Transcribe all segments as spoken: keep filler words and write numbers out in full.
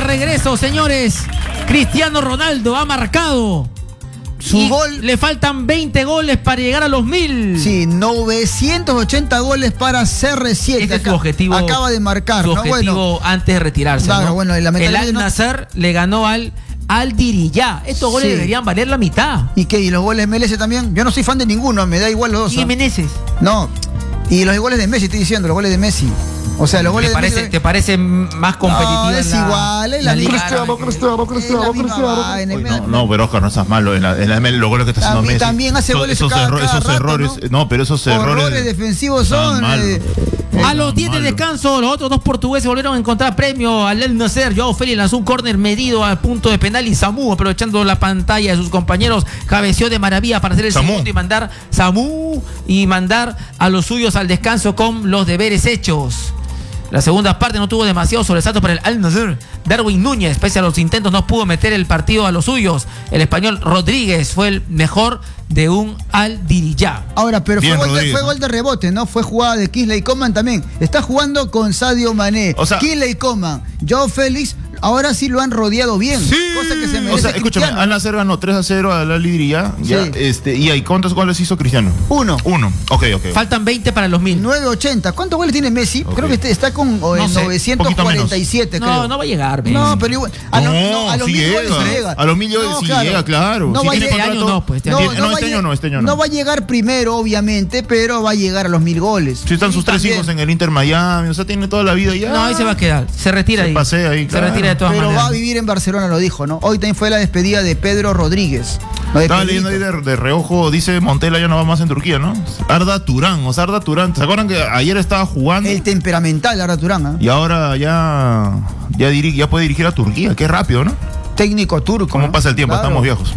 regreso, señores. Cristiano Ronaldo ha marcado. Su y gol. Le faltan veinte goles para llegar a los mil. Sí, novecientos ochenta goles para C R siete. Este es su objetivo. Acaba de marcar, su ¿no? objetivo Bueno, antes de retirarse. Claro, ¿no? bueno, y El lamentablemente Al no- Nassr le ganó al Al Diriyah. Estos goles Sí. deberían valer la mitad. ¿Y qué? ¿Y los goles de M L S también? Yo no soy fan de ninguno, me da igual los dos. Y ¿ah? Meneses. No. Y los goles de Messi, estoy diciendo, los goles de Messi. O sea, los goles ¿Te de parece, Messi. ¿Te parece más competitivo? No, es en la, igual, es la Liga misma- Árabe? Cristiano, Cristiano, Es la misma Cristiano. vaina. Uy, no, no, pero Oscar, no seas malo. En la, en la M L los goles que está haciendo También- Messi. también hace esos, goles esos, cada- erro- cada esos rato, errores. ¿no? ¿no? pero esos errores. Horrores defensivos son. Tan malos. eh, A los diez de malo. descanso, los otros dos portugueses volvieron a encontrar premio al Al Nassr. Joao Félix lanzó un córner medido al punto de penal y Samu, aprovechando la pantalla de sus compañeros, cabeció de maravilla para hacer el Samu. segundo y mandar Samu y mandar a los suyos al descanso con los deberes hechos. La segunda parte no tuvo demasiado sobresalto para el Al Nassr. Darwin Núñez, pese a los intentos, no pudo meter el partido a los suyos. El español Rodríguez fue el mejor de un Al Diriyah. Ahora, pero fue Bien, gol, de, Rodríguez, fue ¿no? gol de rebote, ¿no? Fue jugada de Kingsley Coman también. Está jugando con Sadio Mané. O sea- Kingsley Coman, Joao Félix, ahora sí lo han rodeado bien. Cosa que se merece O sea, escúchame, Cristiano. Al Nassr ganó tres a cero al Al Diriyah. Ya, Sí. este, y ahí, ¿cuántos goles hizo Cristiano? Uno. Uno. Ok, ok. Faltan veinte para los mil. nueve ochenta. ¿Cuántos goles tiene Messi? Ok. Creo que este- está con oh, No sé, novecientos cuarenta y siete, No, creo. no va a llegar. men. No, pero igual. A, lo- no, a los sí mil llega. goles sí llega. A los mil goles sí llega, claro. No Si va a tiene llegar- contrato- Este año no, pues, este No, año no, va a este año llegar- no, este año no. va a llegar primero, obviamente, pero va a llegar a los mil goles. Si están Y sus tres también- hijos en el Inter Miami, o sea, tiene toda la vida ya. No, ahí se va a quedar. Se retira Se ahí. pasea ahí, Se claro. retira de todas Pero maneras. va a vivir en Barcelona, lo dijo, ¿no? Hoy también fue la despedida de Pedro Rodríguez. Lo de Estaba Pedrito. leyendo ahí de, de reojo, dice Montela ya no va más en Turquía, ¿no? Arda Turán, o sea, Arda Turán. ¿Se acuerdan que ayer estaba jugando? El temperamental Arda Turán, ¿ah? Y ahora ya, ya, diri- ya puede dirigir a Turquía. Qué rápido, ¿no? Técnico turco. ¿Cómo ¿no? pasa el tiempo? Claro. Estamos viejos.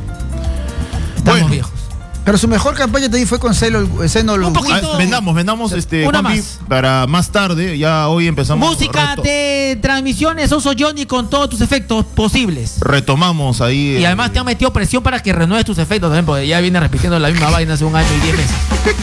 Estamos Bueno. viejos. Pero su mejor campaña también fue con Celo, Seno Un poquito. Ah, vendamos, vendamos este, Una Juanpi, más. para más tarde. Ya hoy empezamos. Música reto- de transmisiones, Oso Johnny, con todos tus efectos posibles. Retomamos ahí. Y eh, además te han metido presión para que renueves tus efectos también, porque ya viene repitiendo la misma vaina hace un año y diez meses.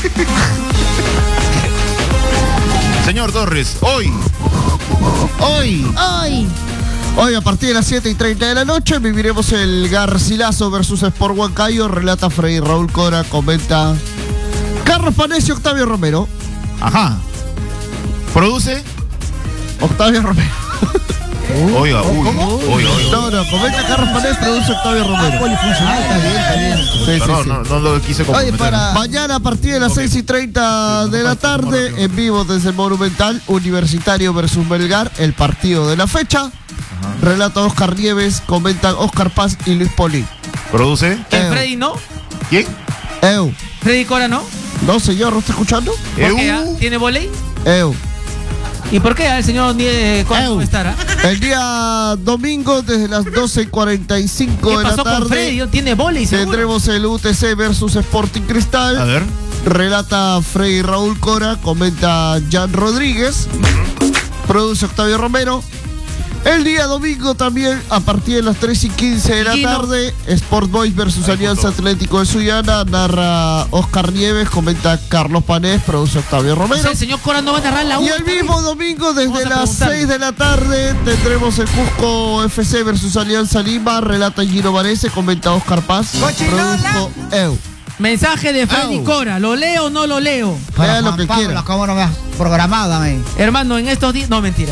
Señor Torres, hoy. Hoy. ¡Ay! Hoy a partir de las siete y treinta de la noche viviremos el Garcilaso versus Sport Huancayo. Relata Freddy Raúl Cora, comenta Carlos Panés y Octavio Romero. Ajá. Produce. Octavio Romero. Oiga, uy. Oiga, oiga. No, no, comenta Carlos Panés, produce Octavio Romero. Polifuncional, está bien, está bien. Sí, sí, Perdón, sí. no, no lo quise Oye, comprometer. para. Mañana a partir de las seis y treinta de la tarde, en vivo desde el Monumental, Universitario versus Melgar, el partido de la fecha. Relata Oscar Nieves, comentan Oscar Paz y Luis Poli. Produce. ¿El Eh. Freddy no? ¿Quién? Eu. ¿Freddy Cora no? No, señor, ¿no está escuchando? ¿Por Eu. qué? ah? ¿Tiene volei? Eu. ¿Y por qué ah, el señor Nie- Cora no Eu. va a estar? ah? El día domingo, desde las doce y cuarenta y cinco ¿Qué de la pasó con Freddy? tarde, ¿No tiene volei seguro? tendremos el U T C versus Sporting A Cristal. ver. Relata Freddy Raúl Cora, comenta Jan Rodríguez, produce Octavio Romero. El día domingo también, a partir de las tres y quince de la Gino. tarde, Sport Boys versus Ahí Alianza justo. Atlético de Sullana, narra Oscar Nieves, comenta Carlos Panés, produce Octavio O sea, Romero. el señor Cora no va a narrar la U. Y el mismo domingo, desde Vamos a las preguntarle. seis de la tarde, tendremos el Cusco F C versus Alianza Lima, relata Gino Varese, comenta Oscar Paz, produjo Eu. Mensaje de Freddy Au. Cora. ¿Lo leo o no lo leo? Lea lo que quiera. ¿Cómo no me has programado, me? Hermano, en estos días. No, mentira.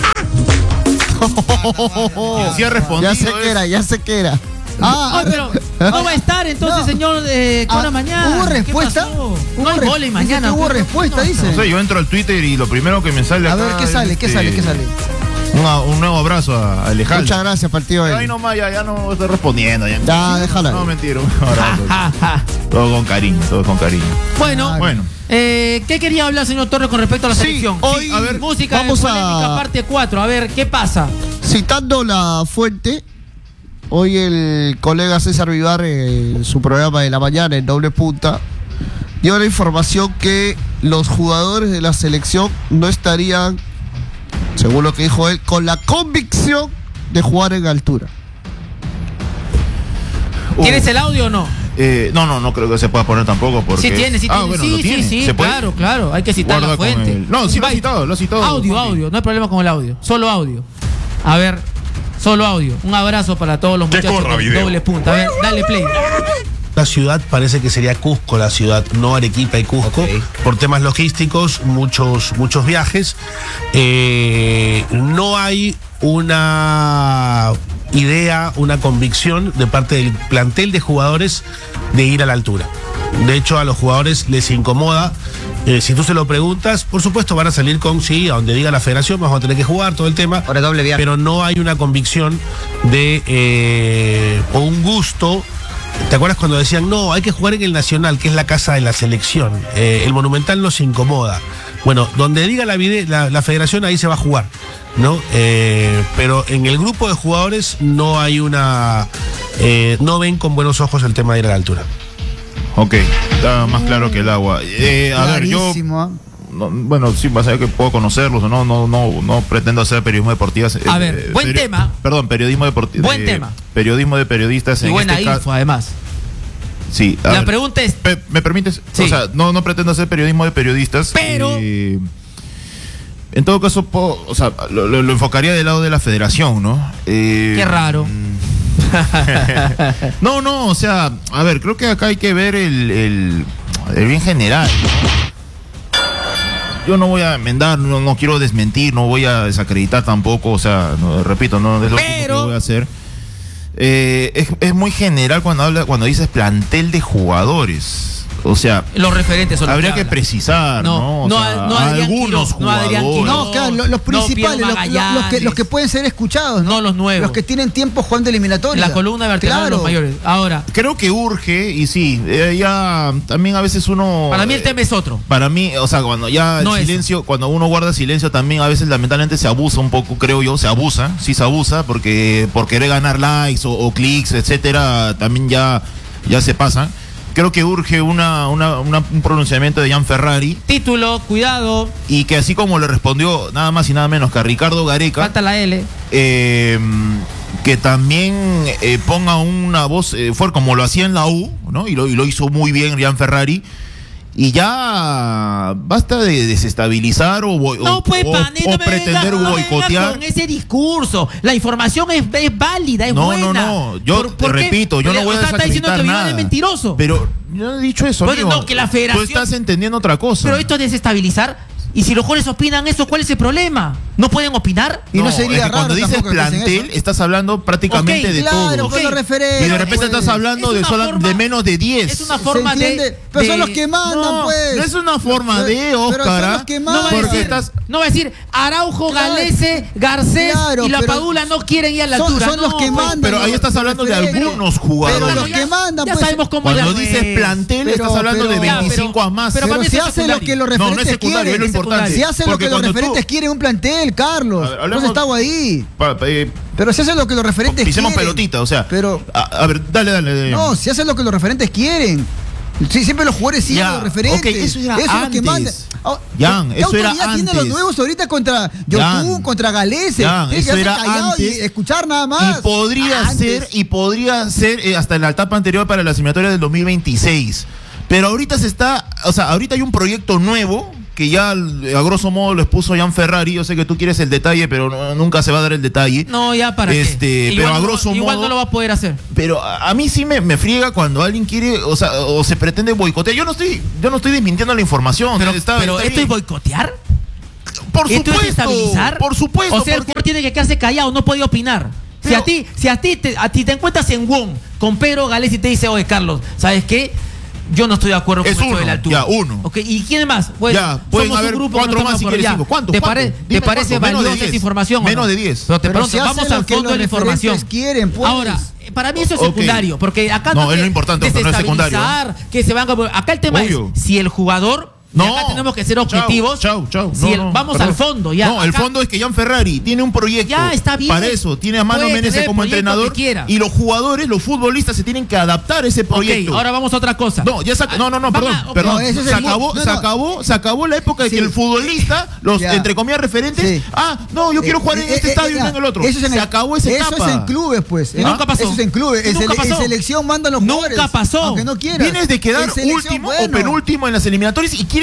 Y así ha respondido. Ya sé es- que era, ya sé que era. Ah, Ay, pero no va a estar entonces, No. señor eh, Cora, Ah, mañana. ¿hubo ¿Qué respuesta? pasó? ¿Hubo No hay res- volei dice mañana. que hubo pues, respuesta, no. dice. No sé, yo entro al Twitter y lo primero que me sale A acá ver, ¿qué es, sale? ¿Qué este, sale? ¿Qué sale? Un, un nuevo abrazo a Alejandro. Muchas gracias, partido Ay, él. nomás, ya, ya no estoy respondiendo. Ya, Ya, déjala. No, mentira. un abrazo. Ja, ja. Todo con cariño, todo con cariño. Bueno, Bueno. eh, ¿qué quería hablar, señor Torres, con respecto a la Sí, selección? hoy a ver, música vamos de a- polémica parte cuatro. A ver, ¿qué pasa? Citando la fuente, hoy el colega César Vivar, eh, en su programa de la mañana en Doble Punta, dio la información que los jugadores de la selección no estarían, según lo que dijo él, con la convicción de jugar en altura. ¿Tienes el audio o no? Eh, no, no, no creo que se pueda poner tampoco porque... Sí tiene, sí Ah, tiene. bueno, sí, lo sí, tiene. sí, ¿Se puede? claro, claro. Hay que citar Guarda la con fuente. el- No, sí lo ha Bye. citado, lo ha citado. Audio, Juanpi. audio. No hay problema con el audio. Solo audio. Solo audio. Un abrazo para todos los muchachos corra de video. Doble Punta. A ver, dale play. La ciudad parece que sería Cusco, la ciudad, no Arequipa y Cusco, Ok. por temas logísticos, muchos, muchos viajes. Eh, no hay una idea, una convicción de parte del plantel de jugadores de ir a la altura. De hecho, a los jugadores les incomoda. Eh, si tú se lo preguntas, por supuesto van a salir con sí, a donde diga la federación, vamos a tener que jugar todo el tema. Ahora doble viaje. Pero no hay una convicción de eh, o un gusto. ¿Te acuerdas cuando decían, no, hay que jugar en el Nacional, que es la casa de la selección? Eh, el Monumental nos incomoda. Bueno, donde diga la, vide- la, la federación, ahí se va a jugar, ¿no? Eh, pero en el grupo de jugadores no hay una... eh, no ven con buenos ojos el tema de ir a la altura. Ok, está más claro que el agua. Eh, a ver, yo... Clarísimo, ¿ah? No, bueno, sí, vas a ver que puedo conocerlos, no, no, no, no pretendo hacer periodismo deportivo. A ver, buen tema. Perdón, periodismo deportivo. Buen tema. Periodismo de periodistas. Y en buena este ca- info, además. Sí. a La ver, pregunta es, pe- ¿Me permites? Sí. O sea, no, no pretendo hacer periodismo de periodistas. Pero- eh, en todo caso, puedo- o sea, lo, lo- lo enfocaría del lado de la federación, ¿no? Eh, qué raro. No, no, o sea, a ver, creo que acá hay que ver el, el, el bien general. Yo no voy a enmendar, no, no quiero desmentir, no voy a desacreditar tampoco, o sea, no, repito, no es lo último Pero- que voy a hacer. Eh, es, es muy general cuando habla, cuando dices plantel de jugadores. O sea, Los referentes son los habría que hablan. precisar, ¿no? No, O no, sea, no Adrián algunos Quiroz, no Adrián jugadores. Quiroz. No, claro, lo- los No, principales, Piero los, los- los que, Magallanes. los que pueden ser escuchados, ¿no? No los nuevos. Los que tienen tiempo jugando eliminatoria. La columna vertebral de Claro. los mayores. Ahora, Creo que urge, y sí, eh, ya también a veces uno... para mí el eh, tema es otro. Para mí, o sea, cuando ya el No eso. silencio, cuando uno guarda silencio también a veces lamentablemente se abusa un poco, creo yo, se abusa, sí se abusa, porque por querer ganar likes o, o clics, etcétera, también ya, ya se pasa. Creo que urge una, una, una- un pronunciamiento de Jan Ferrari Título, cuidado, y que así como le respondió nada más y nada menos que a Ricardo Gareca, falta la L. eh, que también eh, ponga una voz eh, fuerte como lo hacía en la U, ¿no? Y lo, y lo hizo muy bien Jan Ferrari. Y ya basta de desestabilizar o, boi- No, o- pues, o- pane, o no me pretender venga- no venga boicotear. con ese discurso. La información es, es válida, es No, buena. no, no. Yo ¿Por- por qué? repito, yo no O voy a sea, está diciendo desacreditar que Vidal nada. es mentiroso. Pero yo no he dicho eso, Bueno, amigo. no, que la federación- Tú estás entendiendo otra cosa. Pero esto es desestabilizar. Y si los jugadores opinan eso, ¿cuál es el problema? ¿No pueden opinar? Y no sería es que raro cuando dices tampoco que hacen plantel, eso. estás hablando prácticamente Ok, de claro, todo. con los Ok. referentes. Y de repente pues. estás hablando Es de, una sola- forma- de menos de diez. Es una ¿Se forma de, entiende? Pero son de- los que mandan, no, pues. no es una forma de, Pero Oscar. son ¿ah? los que No va, a mandan. Porque decir, estás- no va a decir Araujo, Claro. Galese, Garcés Claro, y la pero Padula no quieren ir a la son- altura. son los No, que pues. mandan. Pero ahí los estás hablando de referentes. algunos Pero jugadores. los que mandan, ya pues. sabemos cómo Cuando es. dices plantel, Pero- estás hablando pero- de Ya, veinticinco pero- a más. pero Pero para mí si eso es hacen lo que los No, no es referentes secundario, quieren. es lo importante. Si hacen lo Porque que los cuando tú- referentes quieren un plantel, Carlos. A ver, hablemos- Entonces está ahí. Pa- pa- eh, Pero si hacen lo que los referentes pisemos quieren. pelotita, o sea. Pero- A, a ver, dale, dale. dale. No, si hacen lo que los referentes quieren. Sí, siempre los jugadores siguen Ya, a los referentes. ok, eso era es lo que antes. mandan. Oh, Jan, ¿qué eso era autoridad tienen los antes. nuevos ahorita contra Jan, Yotun, contra Galese? Jan, Tienen que eso quedarse era callados y antes. escuchar nada más. Y podría Antes. ser, y podría ser eh, hasta en la etapa anterior para la eliminatoria del dos mil veintiséis. Pero ahorita se está, o sea, ahorita hay un proyecto nuevo que ya a grosso modo lo expuso Jan Ferrari. Yo sé que tú quieres el detalle, pero no- nunca se va a dar el detalle. No, ya para Este, qué. pero Igual a no- grosso Igual modo- no lo va a poder hacer. Pero a, a mí sí me, me friega cuando alguien quiere, o sea, o se pretende boicotear. Yo no estoy, yo no estoy desmintiendo la información. Pero, está, pero está ¿esto bien. es boicotear? Por ¿Esto es supuesto, desestabilizar? por supuesto. O sea, el porque- jugador tiene que quedarse callado, no puede opinar. Si Pero- a ti, si a ti te, a ti te encuentras en Wong con Pedro Galés y te dice, oye, Carlos, ¿sabes qué? Yo no estoy de acuerdo con Es esto uno, de la altura. ya, uno. Ok, ¿y quién más? Pues, Ya, pueden somos un haber grupo, cuatro no más estamos si por quieres allá. cinco. ¿Cuántos? ¿Te, ¿Cuántos? pare- Dime ¿te parece cuántos. Menos de valiosa esa diez. información? o Menos no? de diez. Pero te Pero pregunto, si hacen vamos lo al que fondo de los la información. referentes quieren, pues. Ahora, eh, para mí eso es Ok. secundario, porque acá No, no es lo que importante, pero no es secundario. desestabilizar, que se van a- acá el tema Obvio. es si el jugador, y No. acá tenemos que ser Chau, objetivos. Chau, chau. Si No, el- no, vamos perdón. al fondo ya. No, el Acá- fondo es que Jan Ferrari tiene un proyecto. Ya, está bien. Para eso, tiene a Mano Puede Menezes tener el como proyecto entrenador. que quiera. Y los jugadores, los futbolistas se tienen que adaptar a ese proyecto. Ok, ahora vamos a otra cosa. No, ya se, no, no, no, Van perdón, a- ok. perdón. No, ese es se el mu- acabó, no, se no. acabó, se acabó la época de Sí. que el futbolista, los Ya. entre comillas referentes, Sí. ah, no, yo quiero jugar en Eh, este eh, estadio eh, y no en el otro. Eso es en se el- acabó esa Eso etapa. es en clubes, pues. Y ¿eh? nunca pasó. Eso es en clubes. Y En, nunca sele- en pasó. selección mandan los Nunca jugadores. pasó. Aunque no quieras. Vienes de quedar En selección, último bueno. o penúltimo en las eliminatorias y quieres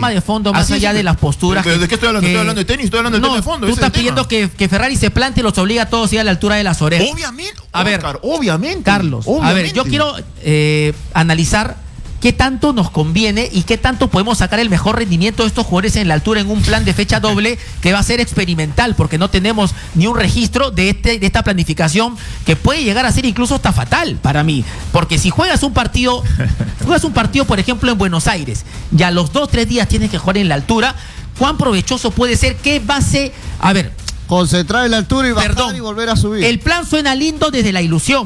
tema de fondo, más Así allá es, de las posturas. ¿De, de qué estoy hablando? que- Estoy hablando de tenis, estoy hablando del no, tema de fondo. Tú ese es estás el tema. pidiendo que, que Ferrari se plante y los obliga a todos a ir a la altura de las orejas. Obviamente. A ver, Oscar, obviamente. Carlos, a ver, obviamente. yo quiero eh, analizar qué tanto nos conviene y qué tanto podemos sacar el mejor rendimiento de estos jugadores en la altura en un plan de fecha doble que va a ser experimental, porque no tenemos ni un registro de, este, de esta planificación que puede llegar a ser incluso hasta fatal para mí. Porque si juegas un partido, juegas un partido, por ejemplo, en Buenos Aires, y a los dos, tres días tienes que jugar en la altura, ¿cuán provechoso puede ser? ¿Qué base? A ver, concentrar en la altura y bajar perdón, y volver a subir. El plan suena lindo desde la ilusión.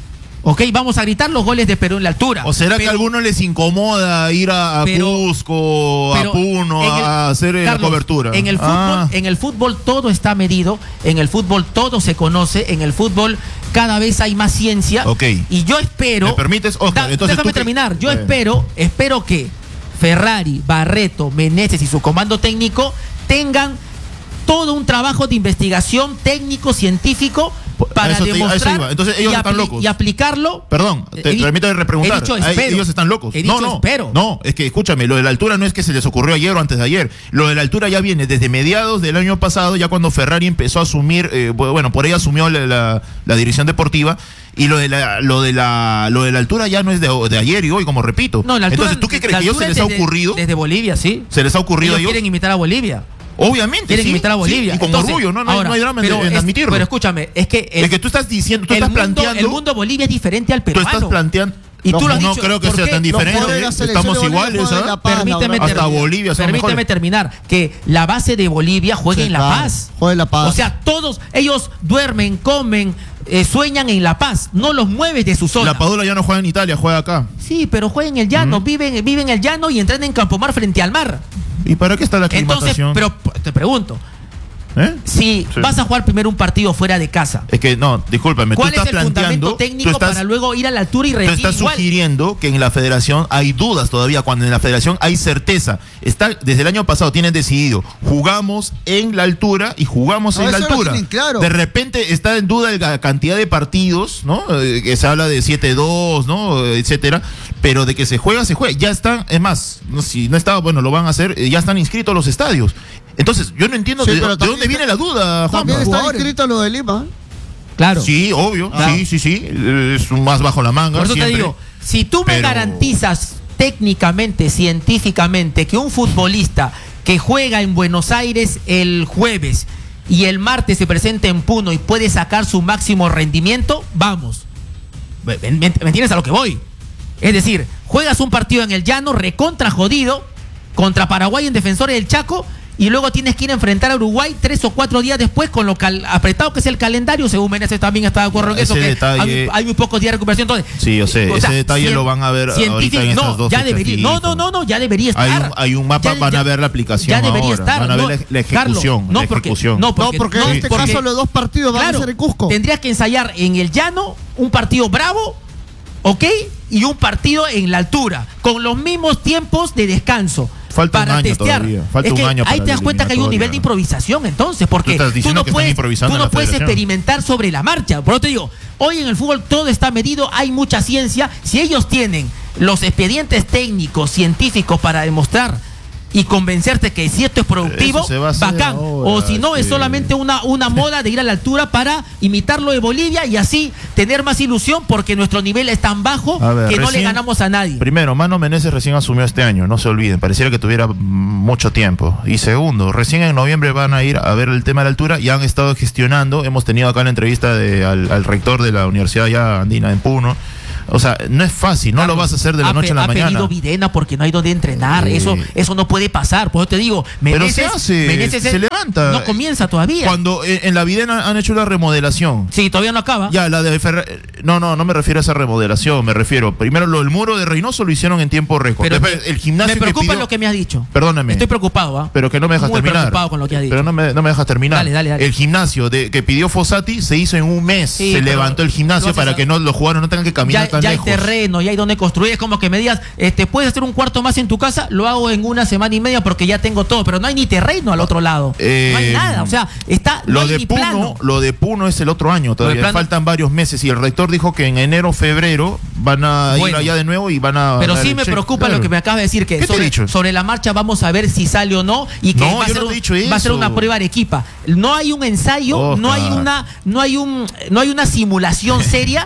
Ok, vamos a gritar los goles de Perú en la altura. ¿O será pero, que a algunos les incomoda ir a, a pero, Cusco, pero a Puno, el, a hacer Carlos, la cobertura? En el fútbol, ah. en el fútbol todo está medido, en el fútbol todo se conoce, en el fútbol cada vez hay más ciencia. Ok. Y yo espero. ¿Me permites, Oscar? Da, Entonces, déjame ¿tú terminar. qué? Yo eh. espero, espero que Ferrari, Barreto, Meneses y su comando técnico tengan todo un trabajo de investigación técnico, científico, para eso te, demostrar iba. Entonces ellos y, están locos. y aplicarlo. Perdón, te, he, permítame repreguntar. He dicho, Ay, espero. ellos están locos. He dicho, no, no, espero. no, es que escúchame, lo de la altura no es que se les ocurrió ayer o antes de ayer. Lo de la altura ya viene desde mediados del año pasado, ya cuando Ferrari empezó a asumir, eh, bueno, por ahí asumió la, la, la dirección deportiva. Y lo de la, lo de la, lo de la altura ya no es de, de ayer y hoy, como repito. No, la altura, entonces, ¿tú qué crees? ¿Que a ellos se les desde, ha ocurrido? Desde Bolivia, sí. ¿Se les ha ocurrido ellos a ellos? quieren imitar a Bolivia. Obviamente, quieren sí, imitar a Bolivia. Sí, y con Entonces, orgullo, no, no, ahora, no hay drama pero en, en es, admitirlo. Pero escúchame, es que el, es que tú estás diciendo, tú el estás mundo, planteando. el mundo Bolivia es diferente al Tú peruano. estás planteando. Y no, tú lo has no dicho, creo que ¿por sea qué? tan Los diferente. jugadores de la selección Estamos de Bolivia iguales, juegan en ¿ah? La Paz, Permíteme, la Hasta terminar, Bolivia son permíteme mejores. terminar. Que la base de Bolivia juegue Sí, en La claro, Paz. juega en La Paz. O sea, todos ellos duermen, comen, eh, sueñan en La Paz. No los mueves de su zona. La Padula ya no juega en Italia, juega acá. Sí, pero juega en el llano, Uh-huh. viven, viven en el llano y entrenan en Campomar frente al mar. ¿Y para qué está la Entonces, aclimatación? pero te pregunto, ¿Eh? si Sí. vas a jugar primero un partido fuera de casa, Es que no, discúlpame, tú ¿cuál es estás el planteando, fundamento tú técnico estás, para luego ir a la altura y tú rendir estás igual? sugiriendo que en la federación hay dudas todavía, cuando en la federación hay certeza. Está, desde el año pasado tienen decidido, jugamos en la altura y jugamos No, en la eso lo altura. tienen claro. De repente está en duda la cantidad de partidos, ¿no? Eh, que se habla de siete dos, ¿no? Etcétera. Pero de que se juega, se juega. Ya están, es más, no, si no estaba, bueno, lo van a hacer, eh, ya están inscritos los estadios. Entonces, yo no entiendo Sí, de, pero de también dónde está- viene la duda, Juan. También está jugadores. inscrito lo de Lima. Claro. Sí, obvio, Claro. sí, sí, sí. Es un más bajo la manga. Por eso siempre. te digo, si tú me Pero- garantizas técnicamente, científicamente, que un futbolista que juega en Buenos Aires el jueves y el martes se presenta en Puno y puede sacar su máximo rendimiento, vamos. ¿Me, me- me entiendes a lo que voy? Es decir, juegas un partido en el llano, recontra jodido, contra Paraguay en Defensores del Chaco, y luego tienes que ir a enfrentar a Uruguay tres o cuatro días después, con lo cal- apretado que es el calendario, según Meneses también está de acuerdo en Ese eso, que detalle- hay, hay muy pocos días de recuperación. Entonces, Sí, yo sé, o ese sea, detalle cien- lo van a ver ahorita científico- en no, estas dos ya fechas debería, no, no, no, no, ya debería estar. Hay un, hay un mapa, Ya- van ya- a ver la aplicación ya debería ahora, estar, van a ver no, la, la ejecución, Carlos, no, la porque- ejecución. no, No, porque en este porque- caso los dos partidos van Claro, a ser en Cusco. tendrías que ensayar en el llano un partido bravo, ¿ok? Y un partido en la altura, con los mismos tiempos de descanso. Falta un para año testear. todavía, falta Es un que año ahí para te das la cuenta que hay un eliminatoria. nivel de improvisación, entonces, porque Tú estás tú diciendo no que están puedes, improvisando tú en no la puedes federación. experimentar sobre la marcha. Por eso te digo, hoy en el fútbol todo está medido, hay mucha ciencia. Si ellos tienen los expedientes técnicos, científicos para demostrar y convencerte que si esto es productivo, Eso se va a hacer bacán. ahora, O si no, es sí. solamente una, una moda de ir a la altura para imitar lo de Bolivia y así tener más ilusión, porque nuestro nivel es tan bajo A ver, que no le recién- ganamos a nadie. Primero, Mano Meneses recién asumió este año, no se olviden, pareciera que tuviera mm, mucho tiempo. Y segundo, recién en noviembre van a ir a ver el tema de la altura y han estado gestionando, hemos tenido acá la entrevista de, al, al rector de la Universidad ya andina en Puno. O sea, no es fácil, no Carlos, lo vas a hacer de la ha noche pe- a la ha mañana. pedido Videna porque no hay donde entrenar. Sí. Eso eso no puede pasar. Por eso te digo, Pero Meneses, se hace, Meneses se es- levanta. No comienza todavía. Cuando en, en la Videna han hecho una remodelación. Sí, todavía no acaba. Ya, la de Ferra- No, no, no me refiero a esa remodelación, me refiero. Primero, lo del muro de Reynoso lo hicieron en tiempo récord. Pero Después, el gimnasio me preocupa que pidió- lo que me has dicho. Perdóname. Estoy preocupado, ¿ah? Pero que no me dejas Muy terminar. preocupado con lo que has dicho. Pero no me, no me dejas terminar. Dale, dale, dale. El gimnasio de, que pidió Fossati se hizo en un mes. Sí, se pero levantó el lo gimnasio haces para a- que no, los jugadores no tengan que caminar Ya, tan ya hay lejos. terreno, ya hay donde construir. Es como que me digas, este, ¿puedes hacer un cuarto más en tu casa? Lo hago en una semana y media porque ya tengo todo. Pero no hay ni terreno al otro lado. Eh, no hay nada. O sea, está. no Lo hay de ni Puno, plano. lo de Puno es el otro año todavía. plano- Faltan varios meses y el rector dijo que en enero, febrero van a Bueno. ir allá de nuevo y van a. Pero dar sí el me check. preocupa Claro. lo que me acabas de decir, que ¿Qué te he sobre, dicho? sobre la marcha vamos a ver si sale o no, y que No, va, a yo ser, no te he un- dicho va a ser eso. una prueba Arequipa. No hay un ensayo, no hay Oscar. una, no hay un, no hay una simulación seria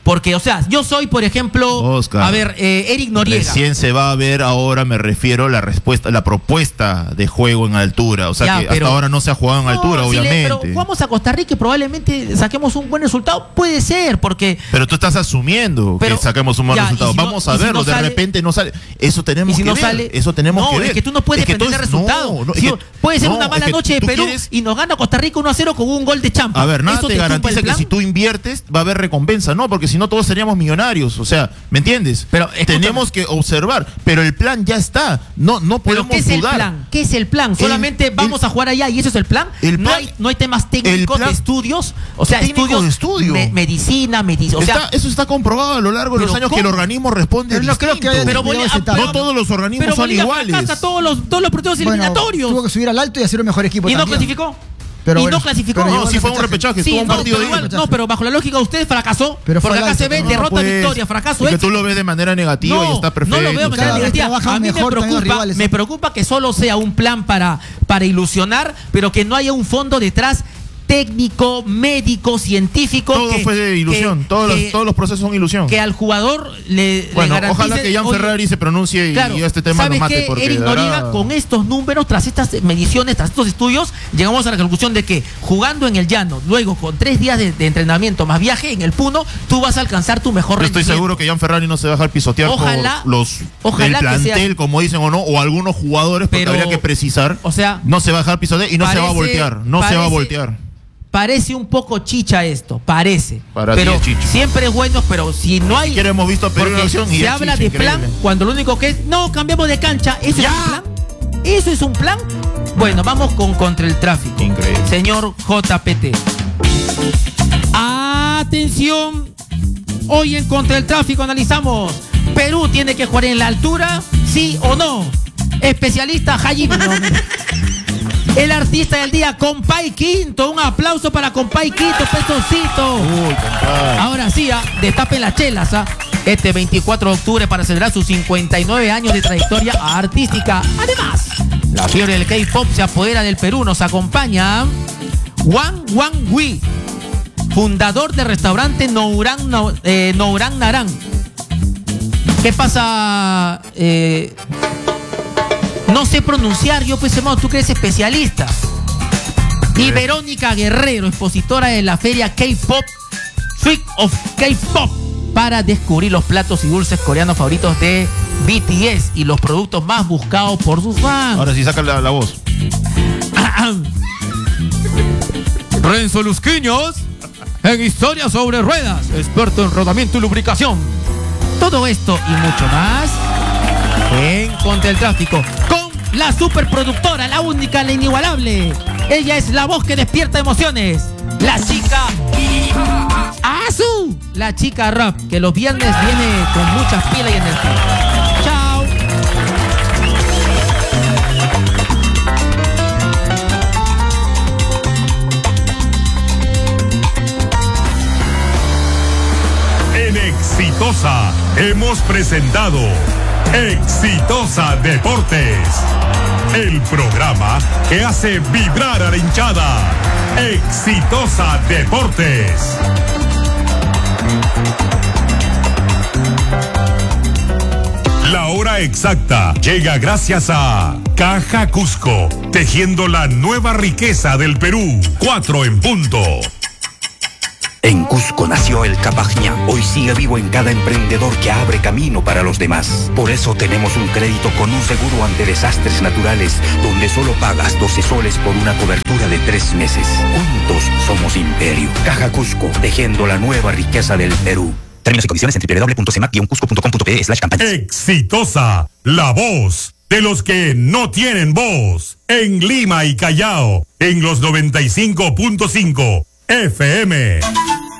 Porque, o sea, yo soy, por ejemplo, Oscar, a ver, eh, Eric Noriega. Recién se va a ver ahora, me refiero, la respuesta, la propuesta de juego en altura. O sea Ya, que pero- hasta ahora no se ha jugado en No, altura, si le- obviamente. pero jugamos a Costa Rica y probablemente saquemos un buen resultado. Puede ser, porque Pero tú estás asumiendo Pero- que saquemos un buen ya, resultado. y si no- Vamos y a si verlo, no de sale- repente no sale. Eso tenemos y si que no ver. sale, Eso tenemos no, que ver. es que tú no puedes Es que depender del entonces- resultado. no, no, es Si que- puede ser no, una es mala que noche de tú Perú quieres- y nos gana Costa Rica uno a cero con un gol de Champa. A ver, nada ¿Eso te tumba el garantiza que plan? si tú inviertes va a haber recompensa, ¿no? Porque si no todos seríamos millonarios, o sea, ¿me entiendes? Pero, escúchame. tenemos que observar, pero el plan ya está, no no Pero podemos ¿qué es el dudar. plan? ¿Qué es el plan? ¿Solamente el- vamos a jugar allá y eso es el plan? el no, plan- hay, no hay temas técnicos plan- de estudios, o sea, técnicos estudios de estudio. me- medicina, medicina, o sea, Está- eso está comprobado a lo largo de los ¿pero años que el cómo? organismo responde Pero no creo distinto. que haya pero terminado Bolivia- esa etapa. no todos los organismos pero son Bolivia iguales. fracasa todos los todos los partidos Bueno, eliminatorios tuvo que subir al alto y hacer un mejor equipo y no también. clasificó. Pero y bueno, no clasificó. pero No, llegó sí al fue un repechaje, Sí, estuvo un no, partido pero de igual, ida. no, pero bajo la lógica usted fracasó. Pero fue porque al acá alto, se ve pero no, derrota, pues, victoria, fracaso, es que éxito. tú lo ves de manera negativa y está perfecto. No lo veo de manera Cada vez negativa. trabajan A mí me mejor también los preocupa, rivales, me ¿eh? preocupa que solo sea un plan para, para ilusionar, pero que no haya un fondo detrás técnico, médico, científico. Todo que, fue de ilusión, que- todos, que- los, todos los procesos son ilusión. que al jugador le, le Bueno, garantice, ojalá que Jan oye, Ferrari se pronuncie y, claro, y este tema lo ¿sabes mate. qué, Porque Eric de Noriega, verdad- con estos números, tras estas mediciones, tras estos estudios, llegamos a la conclusión de que jugando en el llano, luego con tres días de, de entrenamiento más viaje en el Puno, tú vas a alcanzar tu mejor Yo estoy rendimiento. seguro que Jan Ferrari no se va a dejar pisotear Ojalá- por los ojalá del que sea- plantel, como dicen o no, o algunos jugadores, porque Pero, habría que precisar. o sea, no se va a dejar pisotear y no se va a parece- voltear. No se va a parece- voltear. Parece un poco chicha esto, parece. Para ti pero es chicha. siempre es bueno, pero si no hay. Siquiera hemos visto a Perú en porque acción y se es habla chicha, de plan increíble. cuando lo único que es, no, cambiamos de cancha. ¿Eso es un plan? ¿Eso es un plan? Bueno, vamos con contra el tráfico. Increíble. Señor J P T. Atención. Hoy en Contra el Tráfico analizamos. ¿Perú tiene que jugar en la altura? ¿Sí o no? Especialista Jaime. No, el artista del día, Compay Quinto. Un aplauso para Compay Quinto, Pesocito. Uy, compadre. Ahora sí, ah, destapen las chelas. ah. Este veinticuatro de octubre para celebrar sus cincuenta y nueve años de trayectoria artística. Además, la fiebre del K-pop se apodera del Perú. Nos acompaña Wang Wang Wei, fundador del restaurante Nourang, No- eh, Nourang Narang. ¿Qué pasa? Eh, no sé pronunciar, yo pues hermano, tú que eres especialista. Y Verónica Guerrero, expositora de la feria K-Pop, Freak of K-Pop, para descubrir los platos y dulces coreanos favoritos de B T S y los productos más buscados por sus fans. Ahora sí, saca la, la voz. Renzo Lusquiños, en Historia sobre Ruedas, experto en rodamiento y lubricación. Todo esto y mucho más en Contra el Tráfico, con la superproductora, la única, la inigualable. Ella es la voz que despierta emociones, la chica Azu, la chica rap, que los viernes viene con muchas pilas y energía. Chao. En Exitosa hemos presentado Exitosa Deportes, el programa que hace vibrar a la hinchada. Exitosa Deportes. La hora exacta llega gracias a Caja Cusco, tejiendo la nueva riqueza del Perú. Cuatro en punto. En Cusco nació el Capajñá. Hoy sigue vivo en cada emprendedor que abre camino para los demás. Por eso tenemos un crédito con un seguro ante desastres naturales, donde solo pagas doce soles por una cobertura de tres meses. Juntos somos imperio. Caja Cusco, tejiendo la nueva riqueza del Perú. Términos y condiciones en doble u doble u doble u punto cemac guion cusco punto com punto pe slash campañas. Exitosa, la voz de los que no tienen voz. En Lima y Callao, en los noventa y cinco punto cinco F M.